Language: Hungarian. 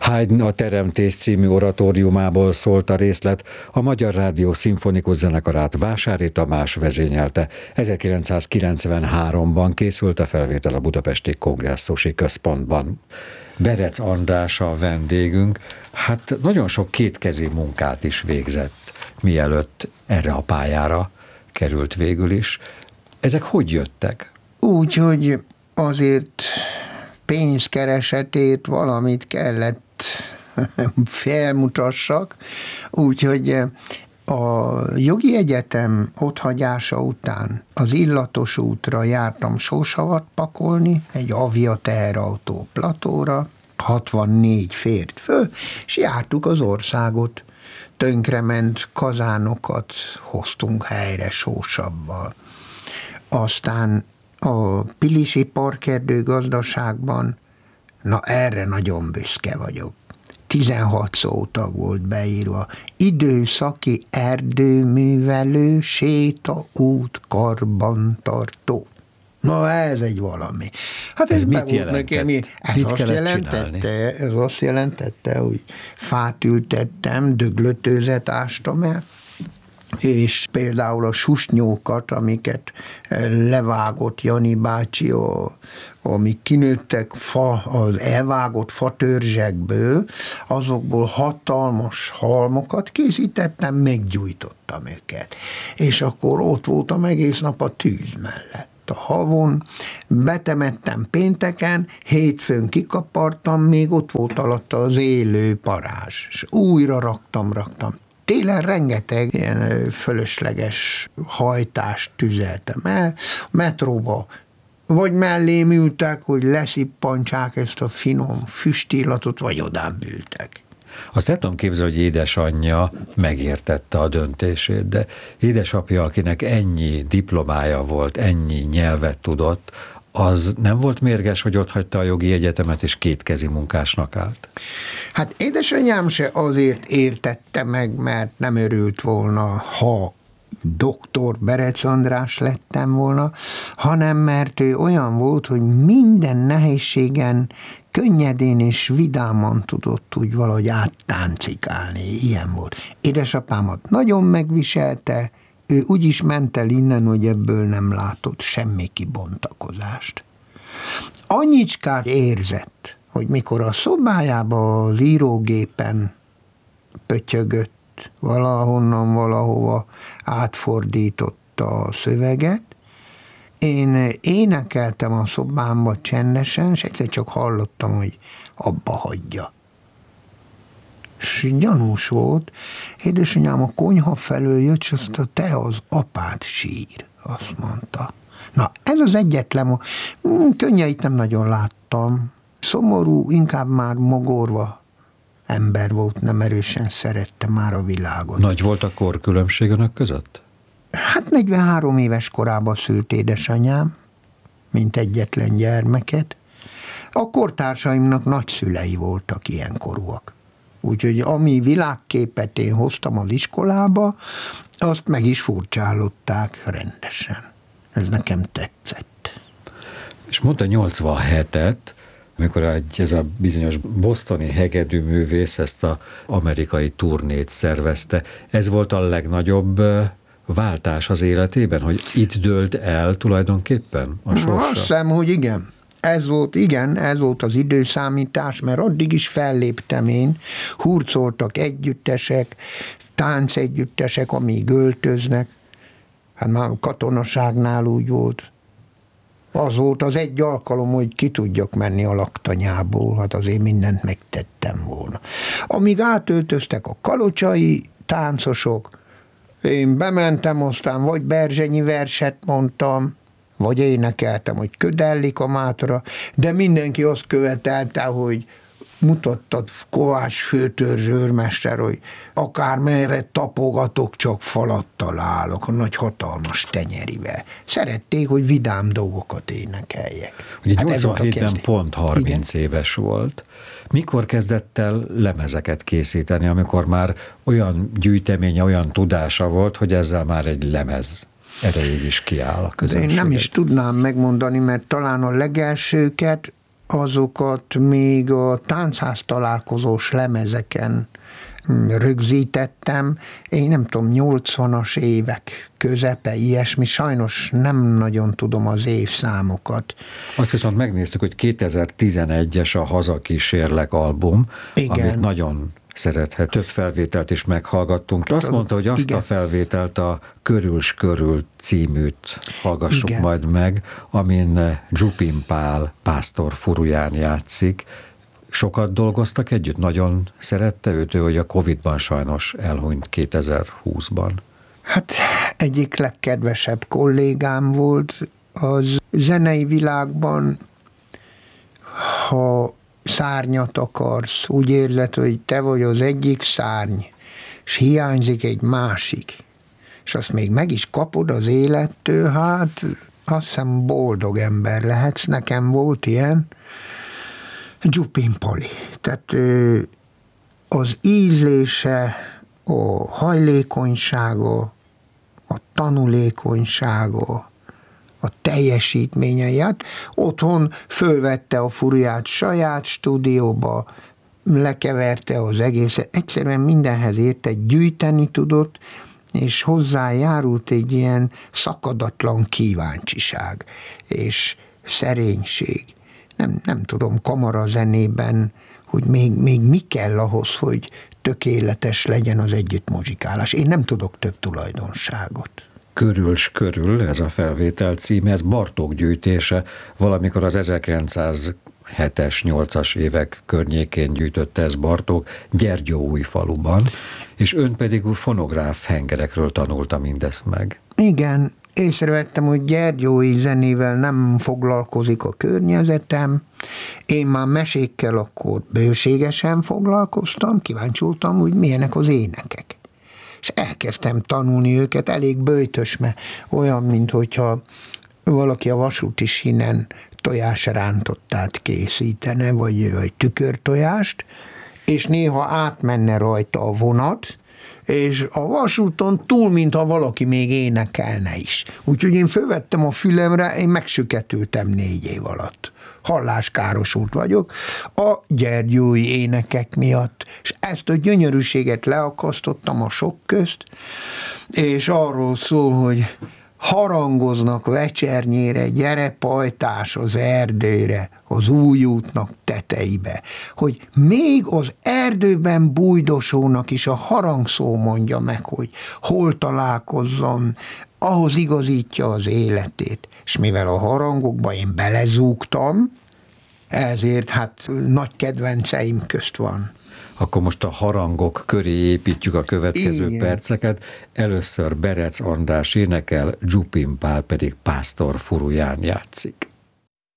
Haydn a Teremtés című oratóriumából szólt a részlet, a Magyar Rádió szimfonikus zenekarát Vásári Tamás vezényelte. 1993-ban készült a felvétel a Budapesti Kongresszusi Központban. Berec András a vendégünk, hát nagyon sok kétkezi munkát is végzett, mielőtt erre a pályára került végül is. Ezek hogy jöttek? Úgy, hogy azért pénzkeresetét valamit kellett felmutassak, úgyhogy a jogi egyetem otthagyása után az Illatos útra jártam sósavat pakolni, egy Avia teherautó platóra, 64 fért föl, és jártuk az országot. Tönkrement kazánokat hoztunk helyre sósabbal. Aztán a Pilisi Parkerdő gazdaságban, na erre nagyon büszke vagyok. 16 szótag volt beírva. Időszaki erdőművelő, sétaút karbantartó. Na ez egy valami. Hát ez mit jelentett? Ez azt jelentette, hogy fát ültettem, döglötőzet ástam el, és például a susnyókat, amiket levágott Jani bácsi, amik kinőttek az elvágott fatörzsekből, azokból hatalmas halmokat készítettem, meggyújtottam őket. És akkor ott voltam egész nap a tűz mellett. A havon, betemettem pénteken, hétfőn kikapartam, még ott volt alatta az élő parázs, és újra raktam. Télen rengeteg ilyen fölösleges hajtást tüzeltem el, metróba vagy mellém ültek, hogy leszippantsák ezt a finom füstillatot, vagy odám ültek. Azt el tudom képzelni, hogy édesanyja megértette a döntését, de édesapja, akinek ennyi diplomája volt, ennyi nyelvet tudott, az nem volt mérges, hogy otthagyta a jogi egyetemet, és kétkezi munkásnak állt? Hát édesanyám se azért értette meg, mert nem örült volna, ha doktor Berec András lettem volna, hanem mert ő olyan volt, hogy minden nehézségen könnyedén és vidáman tudott úgy valahogy áttáncikálni. Ilyen volt. Édesapámat nagyon megviselte, ő úgy is ment el innen, hogy ebből nem látott semmi kibontakozást. Annyicskát érzett, hogy mikor a szobájába az írógépen pötyögött, valahonnan valahova átfordította a szöveget, én énekeltem a szobámba csendesen, és egyszer csak hallottam, hogy abba hagyja. És gyanús volt, édesanyám a konyha felől jött, és azt a te az apád sír, azt mondta. Na, ez az egyetlen, könnyeit nem nagyon láttam, szomorú, inkább már mogorva ember volt, nem erősen szerette már a világot. Nagy volt a korkülönbség önök között? Hát 43 éves korában szült édesanyám, mint egyetlen gyermeket. A kortársaimnak nagyszülei voltak ilyenkorúak. Úgyhogy ami világképet én hoztam az iskolába, azt meg is furcsálották rendesen. Ez nekem tetszett. És mondta 87-et, amikor ez a bizonyos bostoni hegedűművész ezt az amerikai turnét szervezte. Ez volt a legnagyobb váltás az életében, hogy itt dőlt el tulajdonképpen a sorsa? Azt hiszem, hogy igen. Ez volt az időszámítás, mert addig is felléptem én, hurcoltak együttesek, táncegyüttesek, amíg öltöznek. Hát már a katonaságnál úgy volt. Az volt az egy alkalom, hogy ki tudjak menni a laktanyából, hát azért mindent megtettem volna. Amíg átöltöztek a kalocsai táncosok, én bementem, aztán vagy berzsenyi verset mondtam, vagy énekeltem, hogy ködellik a mátra, de mindenki azt követelte, hogy mutattad Kovács főtörzs őrmester, hogy akármerre tapogatok, csak falat találok, a nagy hatalmas tenyerivel. Szerették, hogy vidám dolgokat énekeljek. Ugye 87-ben pont 30 éves volt. Mikor kezdett el lemezeket készíteni, amikor már olyan gyűjteménye, olyan tudása volt, hogy ezzel már egy lemez erejéig is kiáll a közönséget? Én nem is tudnám megmondani, mert talán a legelsőket azokat még a táncház találkozós lemezeken rögzítettem. Én nem tudom, 80-as évek közepe, ilyesmi, sajnos nem nagyon tudom az évszámokat. Azt viszont megnéztük, hogy 2011-es a Hazakísérlek album, igen, amit nagyon szerethet. Több felvételt is meghallgattunk. Azt mondta, hogy azt igen, a felvételt, a Körül s körül címűt hallgassuk igen, majd meg, amin Dzsupin Pál pásztor Furuján játszik. Sokat dolgoztak együtt? Nagyon szerette őt, hogy a Covid-ban sajnos elhunyt 2020-ban. Hát egyik legkedvesebb kollégám volt az zenei világban. Ha szárnyat akarsz, úgy érzed, hogy te vagy az egyik szárny, és hiányzik egy másik, és azt még meg is kapod az élettől, hát azt hiszem boldog ember lehetsz. Nekem volt ilyen, Dzsupin Pali. Tehát az ízlése, a hajlékonysága, a tanulékonysága, a teljesítményei. Hát otthon fölvette a Furuját saját stúdióba, lekeverte az egészet, egyszerűen mindenhez érte, gyűjteni tudott, és hozzájárult egy ilyen szakadatlan kíváncsiság, és szerénység. Nem tudom, kamarazenében, hogy még mi kell ahhoz, hogy tökéletes legyen az együttmuzsikálás. Én nem tudok több tulajdonságot. Körül s körül, ez a felvétel címe, ez Bartók gyűjtése, valamikor az 1907-es, 8-as évek környékén gyűjtötte ez Bartók Gyergyóújfaluban, és ön pedig fonográf hengerekről tanulta mindezt meg. Igen, észrevettem, hogy gyergyói zenével nem foglalkozik a környezetem. Én már mesékkel akkor bőségesen foglalkoztam, kíváncsi voltam, hogy milyenek az énekek. És elkezdtem tanulni őket, elég böjtös, mert olyan, minthogyha valaki a vasúti sínen tojásrántottát készítene, vagy tükörtojást, és néha átmenne rajta a vonat, és a vasúton túl, mintha valaki még énekelne is. Úgyhogy én fölvettem a fülemre, én megsüketültem 4 év alatt. Halláskárosult vagyok a gyergyói énekek miatt, és ezt a gyönyörűséget leakasztottam a sok közt, és arról szól, hogy harangoznak vecsernyére, gyere pajtás az erdőre, az új útnak tetejébe, hogy még az erdőben bújdosónak is a harangszó mondja meg, hogy hol találkozzon, ahhoz igazítja az életét. És mivel a harangokba én belezúgtam, ezért hát nagy kedvenceim közt van. Akkor most a harangok köré építjük a következő igen, perceket. Először Berec András énekel, Dzsupin Pál pedig pásztor Furuján játszik.